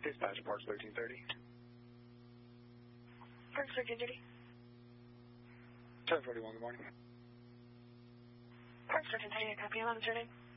Dispatch, Parks 1330. Parks 1330. 1041, good morning. Parks 1330, copy. I'm on the turning.